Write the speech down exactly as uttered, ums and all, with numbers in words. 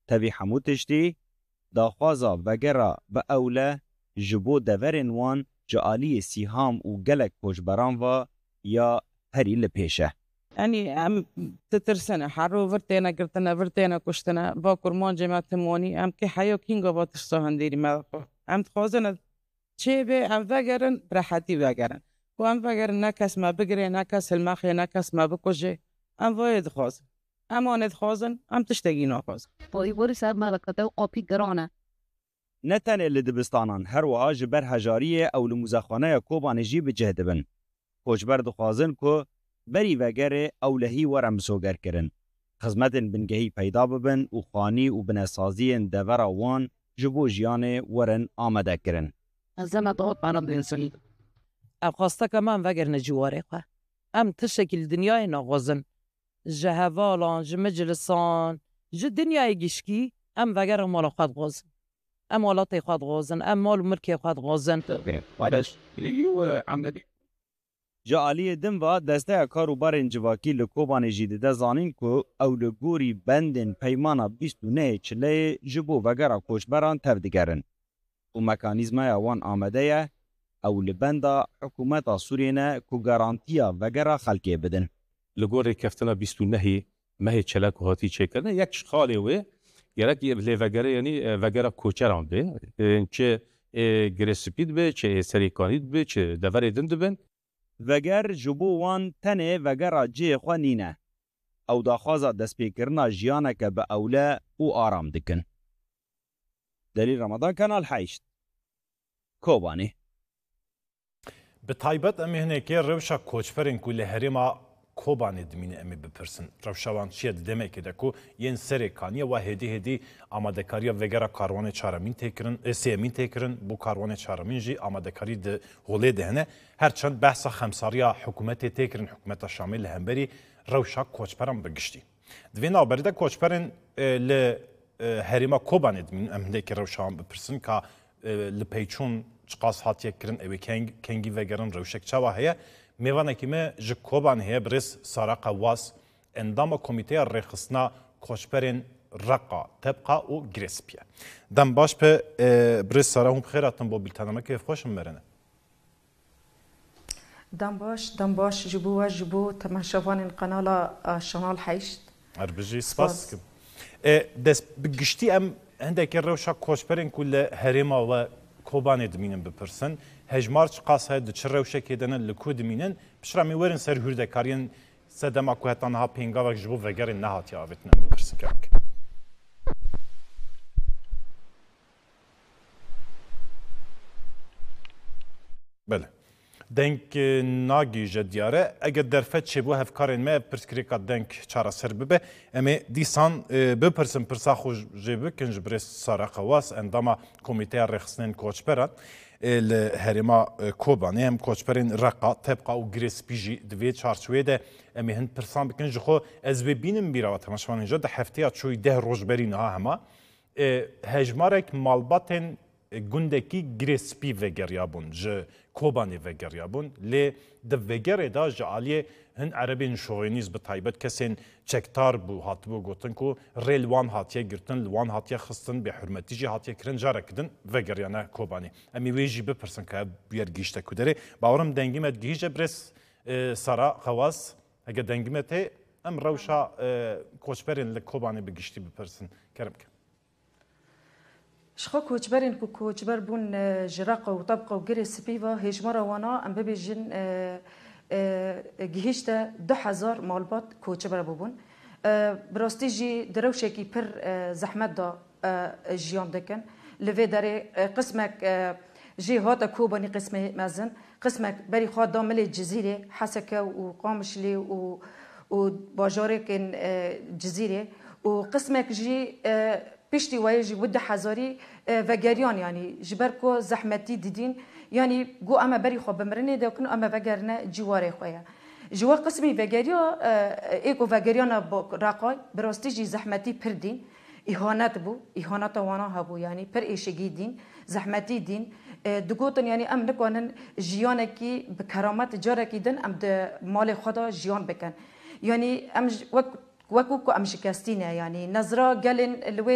تبی همو تشتی داخوازا وگرا با اوله جبو دورن وان جعالی سیهام و گلک پوشبران و یا هری لپیشه. يعني ام تترسنا حرو فرتنا قرتنا فرتنا كشتنا باكر مان جماعة مواني ام كي حيو كينغو باتشتا هنديري مالكو ام تخوزنا چه به ام وگرن راحتی وگرن و ام وگرن نکس ما بگره نکس المخی نکس ما بکشه ام واید خوازن ام آند خوازن ام تشتگی نخوازن بایی بوری سر مالکتا و آپی گرانه نتنه لدبستانان هر و آج بر هجاریه او لمزخانه کوبان جی بجهد بن کوچبر دخوازن که بری وگره اولهی ورم سوگر کرن. خزمتن بنگهی پیدا ببن و خانی و بنسازین دورا وان جبو جیان ورن آمده کرن. زمان طوط معنا بینسانی ام خواسته که من وگر نجواره خواه ام تشکل دنیای نغازن جهوالان جمجلسان جه دنیای گشکی ام وگر مال خود غازن ام مالات خود غازن ام مال ملکی خود غازن جعالی دم و دسته کاروبار انجواکی لکوبان جیده ده زانین که او لگوری بندن پیمانا بیست و نه چله جبو وگرا کوشبران تفدگرن و مکانیزمای وان آمده او لبندا حکومت سوریه که گارانتیا وگرا خلقی بدن. لگوری کفتنا بیست و نه مه چلک و هاتی چه کردن یک شخالی وی گرک لی وگره یعنی وگرا کوچران به چه گرسپید به چه سریکانید به چه دوری دند بن وگر جبو وان تنه وگر جه خوانینه او داخوازا دسپیکرنا جیانه که به اوله او آرام دکن. دلیل رمضان کانال حیشت کوبانی به تایبت امی هنه که روشا کوچفرین که لحریما کوبانی دمینه امی بپرسن روشاوان چیه دمه که دکو ین سری کانیه و هدی هدی آماده کاری وگرا کاروان چارمین تکرن سیمین تکرن بو کاروان چارمین جی آماده کاری ده غوله دهنه هرچند بحثا خمساریا حکومت تکرن حکومت شامل همبری روشا کوچپرم بگشتی دوین آبرده کوچپرین ل هریما کوبانی دمین امی هنه که روشاوان بپرسن که لپیچون چقاس هاتیه کرن اوی کنگی وگرن روشک چاوا هیا میوانه که ما جکوبان هیا برس سارا قواس اندام کمیته رخصنا کوچپرین رقا تبقى و گریسپیه دم باش به برس سارا هم خیراتن با بیلتانمه که خوشم برنه دم باش دم باش جبو و جبو تماشاوان قنالا شمال حیشت اربجی سپاس کم دست بگشتی ام هندك الروشة كوشبرين كل هريما وكوباني دمينن بپرسن هجمار چقاس هاد چروشة كدن لكود مينن بشرا ميورن سر هرده كارين سدما كو هتانها پينگا و جبو وگرين نهاتي آوتنن بپرسن كرمك بله دنک ناگی جدیاره اگر درفت چه بو هفکارین ما پرسکریکا دنک چارا سر ببه اما دیسان بپرسن پرسا خوش جبه کنج برس سارا قواس انداما کمیته رخصنین کوچپران الهرما کوبانی هم کوچپرین رقا تبقى و گریس بیجی دوی چارچوی ده اما هند پرسان بکنج خو از ببینم بیرا و تماشوان اینجا ده هفته چوی ده روزبرین ها هما هجمارک مالباتن گندکی گریسپی وگریابون ج کوبانی وگریابون لی د وگر دا جالیه هن عربین شوینیز به تایبت کسین چکتار بو هاتبو گوتن کو ریل وان هاتیه گرتن لوان هاتیه خستن به حرمتی جی هاتیه کرن جاره کدن وگریانه کوبانی امی ویجی بپرسن که بیر گیشته کدره باورم دنگیمت گیجه برس سارا خواست اگه دنگیمت ام روشا کوچپرین لکوبانی بگیشتی بپرسن کرم که شخو کوچبرین کو کوچبر بون جراقه و طبقه و گریس پیوا هجمارا وانا ام ببیجن گهشت دو هزار مالبات کوچبر ببون براستی جی دروشه کی پر زحمت دا جیان دکن لوی داره قسمك جي هاتا كوباني قسمه مازن قسمك بري خاد دامل الجزيرة حسكة وقامشلي و وباجارك الجزيرة وقسمك جي بيشتي ويجي ود حزاري وجريان يعني جبركو زحمتي ديدين يعني جو أما بري خو بمرني ده كن أما وجرنا جواري خويا جوا قسمي وجريا إيكو وجريانا راقي براستي جي زحمتي بردين إهانات بو إهانات وانا هبو يعني بر إيش جدين زحمتي دين دقوتن يعني أم نكونن جيانكي بكرامات جاركي دن أم د مال خدا جيان بكن يعني أم وك وكوكو أم شكستينه يعني نظرة قالن